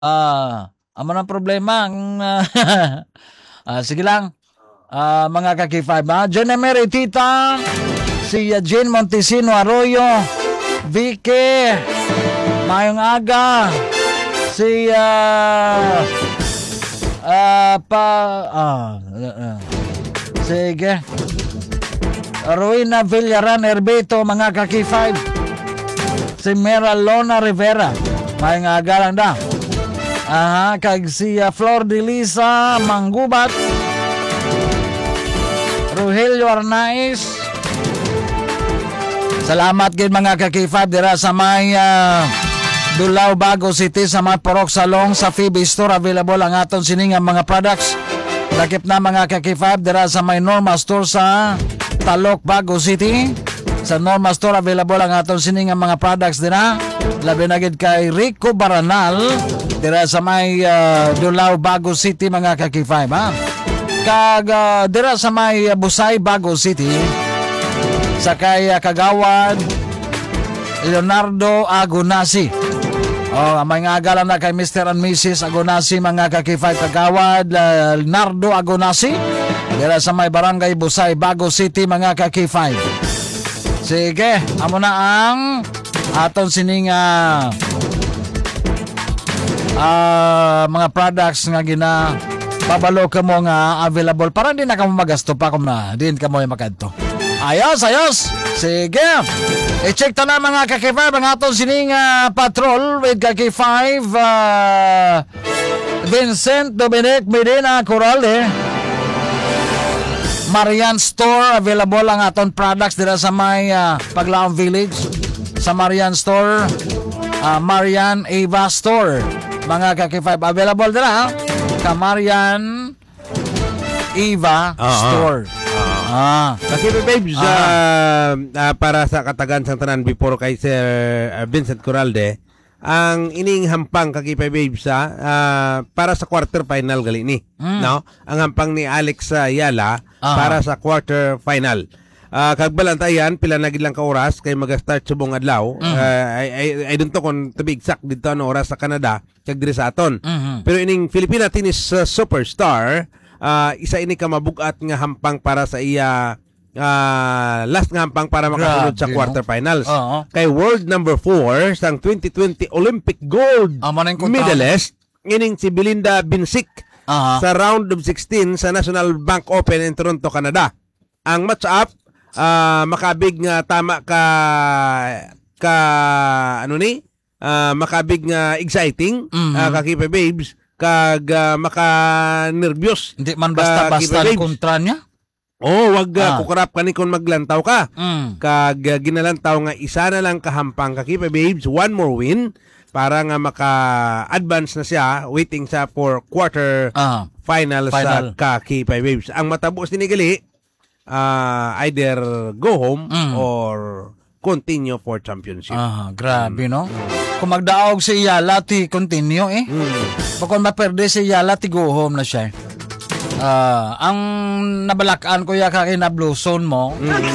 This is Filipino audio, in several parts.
Amo ng problema sige lang. Mga kaki-5 John Emeritita, si Jane Montesino Arroyo, Vicky, Mayong Aga, si sige, Ruina Villaran Herbito, mga kaki-5, si Mera Lona Rivera, Mayong Aga lang da. Kag si Flor de Lisa Manggubat, Rogelio Arnaiz. Salamat gid mga kakifab dira sa may Dulao, Bago City, sa may Porok Salong sa Phoebe Store. Available ang aton sining mga products. Lakip na mga kakifab dira sa may Norma Store sa Talok, Bago City. Sa Norma Store available ang aton sining mga products dira. Labi na gid kay Rico Baranal dira sa may Dulao, Bago City mga kakifab Kag dira sa may Busay, Bago City, sa kay Kagawad Leonardo Agonasi. May ngagalan na kay Mr. and Mrs. Agonasi mga kakifay. Kagawad Leonardo Agonasi dira sa may Barangay Busay, Bago City mga kakifay. Sige, amo na ang aton sining mga products nga pabalo ka mo nga available para hindi na ka mo magasto pa kung na din ka mo yung makadto. Ayos. Sige. I-check ta na mga kaki-5 ang aton sining patrol with kaki-5 Vincent Dominic Medina Corrale. Marian Store available ang aton products dira sa may Paglaong Village. Sa Marian Store, Marian Eva Store. Mga kaki-5 available dira ka Marian Eva Store. Kasi babes, para sa katagan sang tanan before kay Sir Vincent Corralde, ang ining hampang kakipay babes para sa quarter final gali ni. No? Ang hampang ni Alex Ayala para sa quarter final. Kagbalantayan pila na gid lang ka oras kay mag-start subong adlaw. I don't know kung to be exact dito ano oras sa Canada kag diri sa aton. Pero ining Filipina tennis superstar, isa ini ka mabugat nga hampang para sa iya last nga hampang para makasunod sa quarterfinals. Kay world number 4 sang 2020 Olympic gold medalist ining si Belinda Bencic sa round of 16 sa National Bank Open in Toronto, Canada. Ang match up makabig nga tama makabig nga exciting kakipa babes kag maka-nervyos. Hindi man basta-basta ang kontra niya. Wag kukurap ka ni kung maglantaw ka. Kag ginalantaw nga isa na lang kahampang kakipa babes, one more win para nga maka-advance na siya, waiting sa for quarter final sa kakipa babes. Ang matapos ni gali either go home or continue for championship. Grabe no? Kung magdaog si Yala, ti continue Kung maperde si Yala, ti go home na siya. Ang nabalakaan ko ya kinabluson mo,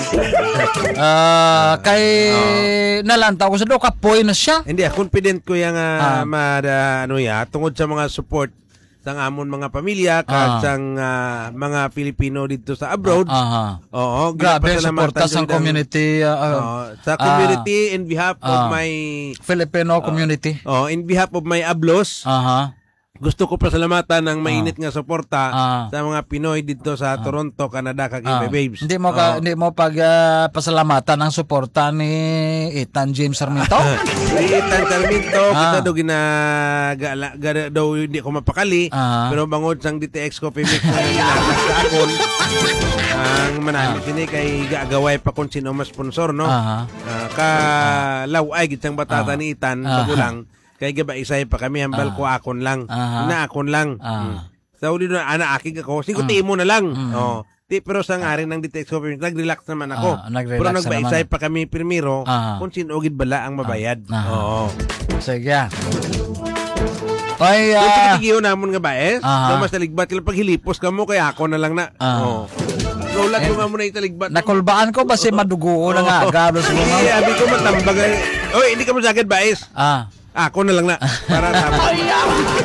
kay nalantaw ko sa do, kapoy na siya. Hindi, confident ko yung tungod sa mga support sang amon mga pamilya sang mga Pilipino dito sa abroad. Grabe suporta sa community sa community in behalf of my Filipino community. In behalf of my ablos. Gusto ko pasalamatan ng mainit nga suporta sa mga Pinoy dito sa Toronto, Canada kag babes. Hindi mo pasalamatan ang suporta ni Ethan James Sarmiento? Si Ethan Sarmiento kita do daw hindi ko mapakali pero bangod sang DTX Coffee Mix na ginatas sa akon ang manami sini kay gagaway pa kung sino mas sponsor no. Laway gid sang batata ni Ethan pagulang. Kaya gaba isay pa kami hambal ko akon lang. Akon lang. Sa uli doon, akig ako. Siguti mo na lang. Pero sa nga rin ng DTX Coffee, nag-relax naman ako. Pero nagbaisay pa kami primero kung sinugid bala ang mabayad. Sige. Ay, kung tigiyo namon nga ba mas taligbat kila paghilipos ka mo, kaya ako na lang na. Ulat mo nga muna yung taligbat. Nakulbaan ko ba si madugo na nga? Gabos mo nga. Abi ko matambag. Hindi ka mo sagad ba Ako na lang na. Para